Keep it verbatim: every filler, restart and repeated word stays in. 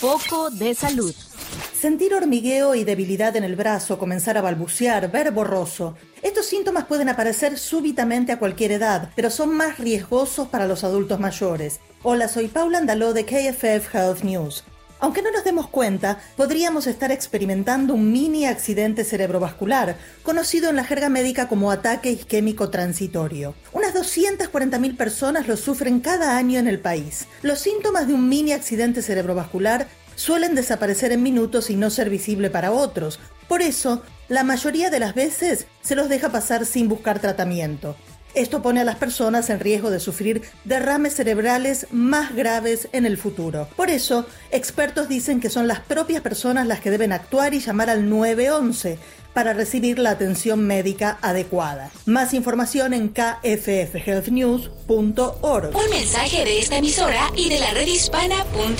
Foco de salud. Sentir hormigueo y debilidad en el brazo, comenzar a balbucear, ver borroso. Estos síntomas pueden aparecer súbitamente a cualquier edad, pero son más riesgosos para los adultos mayores. Hola, soy Paula Andaló de K F F Health News. Aunque no nos demos cuenta, podríamos estar experimentando un mini accidente cerebrovascular, conocido en la jerga médica como ataque isquémico transitorio. Unas doscientas cuarenta mil personas lo sufren cada año en el país. Los síntomas de un mini accidente cerebrovascular suelen desaparecer en minutos y no ser visible para otros. Por eso, la mayoría de las veces se los deja pasar sin buscar tratamiento. Esto pone a las personas en riesgo de sufrir derrames cerebrales más graves en el futuro. Por eso, expertos dicen que son las propias personas las que deben actuar y llamar al nueve once para recibir la atención médica adecuada. Más información en k f f health news punto org. Un mensaje de esta emisora y de la red hispana punto com.